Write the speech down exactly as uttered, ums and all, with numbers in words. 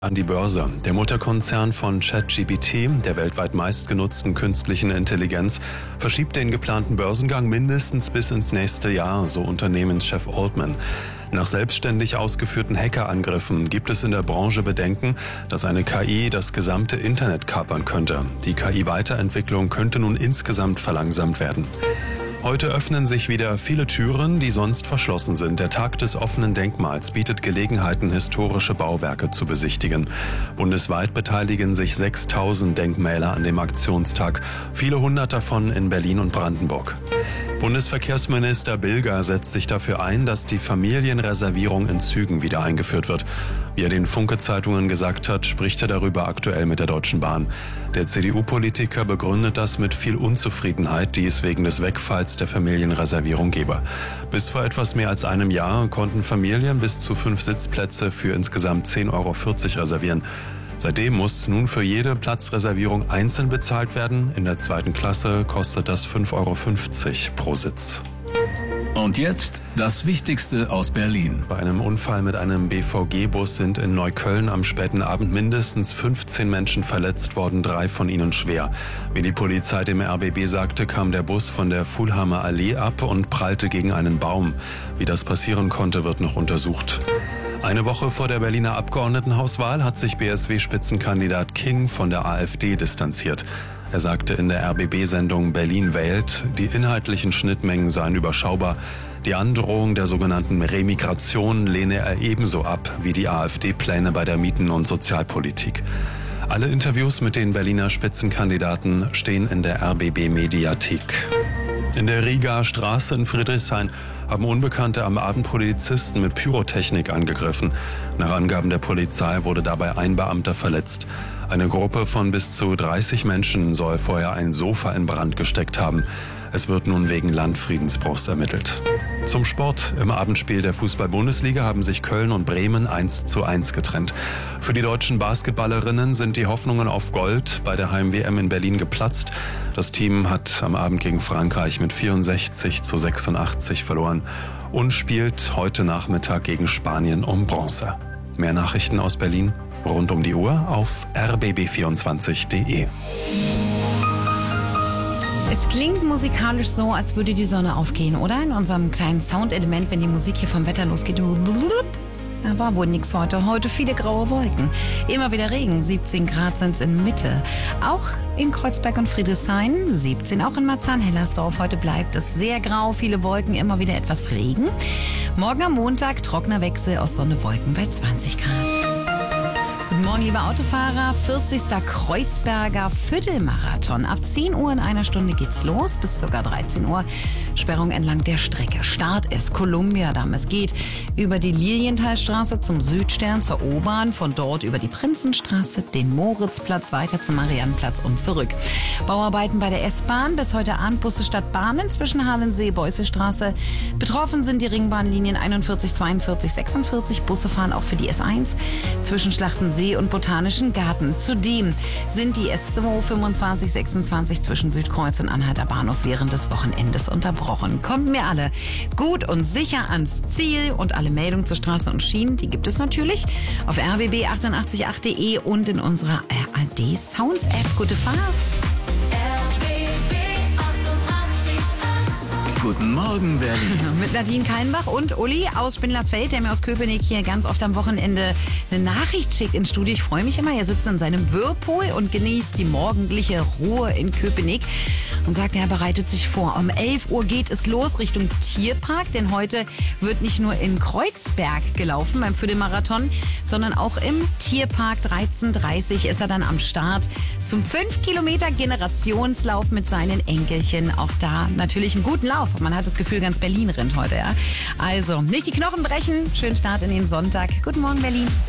An die Börse. Der Mutterkonzern von ChatGPT, der weltweit meistgenutzten künstlichen Intelligenz, verschiebt den geplanten Börsengang mindestens bis ins nächste Jahr, so Unternehmenschef Altman. Nach selbstständig ausgeführten Hackerangriffen gibt es in der Branche Bedenken, dass eine K I das gesamte Internet kapern könnte. Die K I-Weiterentwicklung könnte nun insgesamt verlangsamt werden. Heute öffnen sich wieder viele Türen, die sonst verschlossen sind. Der Tag des offenen Denkmals bietet Gelegenheiten, historische Bauwerke zu besichtigen. Bundesweit beteiligen sich sechstausend Denkmäler an dem Aktionstag, viele hundert davon in Berlin und Brandenburg. Bundesverkehrsminister Bilger setzt sich dafür ein, dass die Familienreservierung in Zügen wieder eingeführt wird. Wie er den Funke-Zeitungen gesagt hat, spricht er darüber aktuell mit der Deutschen Bahn. Der C D U-Politiker begründet das mit viel Unzufriedenheit, die es wegen des Wegfalls der Familienreservierung gebe. Bis vor etwas mehr als einem Jahr konnten Familien bis zu fünf Sitzplätze für insgesamt zehn Euro vierzig reservieren. Seitdem muss nun für jede Platzreservierung einzeln bezahlt werden. In der zweiten Klasse kostet das fünf Euro fünfzig pro Sitz. Und jetzt das Wichtigste aus Berlin. Bei einem Unfall mit einem B V G-Bus sind in Neukölln am späten Abend mindestens fünfzehn Menschen verletzt worden, drei von ihnen schwer. Wie die Polizei dem R B B sagte, kam der Bus von der Fulheimer Allee ab und prallte gegen einen Baum. Wie das passieren konnte, wird noch untersucht. Eine Woche vor der Berliner Abgeordnetenhauswahl hat sich B S W-Spitzenkandidat King von der AfD distanziert. Er sagte in der R B B-Sendung Berlin wählt, die inhaltlichen Schnittmengen seien überschaubar. Die Androhung der sogenannten Remigration lehne er ebenso ab wie die AfD-Pläne bei der Mieten- und Sozialpolitik. Alle Interviews mit den Berliner Spitzenkandidaten stehen in der R B B-Mediathek. In der Rieger Straße in Friedrichshain haben Unbekannte am Abend Polizisten mit Pyrotechnik angegriffen. Nach Angaben der Polizei wurde dabei ein Beamter verletzt. Eine Gruppe von bis zu dreißig Menschen soll vorher ein Sofa in Brand gesteckt haben. Es wird nun wegen Landfriedensbruchs ermittelt. Zum Sport. Im Abendspiel der Fußball-Bundesliga haben sich Köln und Bremen eins zu eins getrennt. Für die deutschen Basketballerinnen sind die Hoffnungen auf Gold bei der Heim-W M in Berlin geplatzt. Das Team hat am Abend gegen Frankreich mit vierundsechzig zu sechsundachtzig verloren und spielt heute Nachmittag gegen Spanien um Bronze. Mehr Nachrichten aus Berlin rund um die Uhr auf r b b vierundzwanzig punkt d e. Es klingt musikalisch so, als würde die Sonne aufgehen, oder? In unserem kleinen Soundelement, wenn die Musik hier vom Wetter losgeht. Da war wohl nichts heute. Heute viele graue Wolken. Immer wieder Regen. siebzehn Grad sind es in Mitte. Auch in Kreuzberg und Friedrichshain. siebzehn auch in Marzahn-Hellersdorf. Heute bleibt es sehr grau. Viele Wolken, immer wieder etwas Regen. Morgen am Montag trockener Wechsel aus Sonne, Wolken bei zwanzig Grad. Guten Morgen, liebe Autofahrer. vierzigster Kreuzberger Viertelmarathon. Ab zehn Uhr in einer Stunde geht's los, bis sogar dreizehn Uhr. Sperrung entlang der Strecke. Start ist Kolumbiadamm. Es geht über die Lilienthalstraße zum Südstern, zur U-Bahn, von dort über die Prinzenstraße, den Moritzplatz, weiter zum Mariannenplatz und zurück. Bauarbeiten bei der S-Bahn. Bis heute Abend Busse statt Bahnen zwischen Halensee, Beuselstraße. Betroffen sind die Ringbahnlinien einundvierzig, zweiundvierzig, sechsundvierzig. Busse fahren auch für die S eins zwischen Schlachtensee und Botanischen Garten. Zudem sind die S zwei, fünfundzwanzig, sechsundzwanzig zwischen Südkreuz und Anhalter Bahnhof während des Wochenendes unterbrochen. Kommt mir alle gut und sicher ans Ziel, und alle Meldungen zur Straße und Schienen, die gibt es natürlich auf r b b achtundachtzig punkt acht punkt d e und in unserer R A D Sounds App. Gute Fahrt! Guten Morgen, Berlin. Mit Nadine Keinbach und Uli aus Spindlersfeld, der mir aus Köpenick hier ganz oft am Wochenende eine Nachricht schickt ins Studio. Ich freue mich immer. Er sitzt in seinem Whirlpool und genießt die morgendliche Ruhe in Köpenick und sagt, er bereitet sich vor. Um elf Uhr geht es los Richtung Tierpark, denn heute wird nicht nur in Kreuzberg gelaufen beim Viertelmarathon, sondern auch im Tierpark. dreizehn Uhr dreißig ist er dann am Start zum fünf Kilometer Generationslauf mit seinen Enkelchen. Auch da natürlich einen guten Lauf. Man hat das Gefühl, ganz Berlin rennt heute, ja. Also, nicht die Knochen brechen. Schönen Start in den Sonntag. Guten Morgen, Berlin.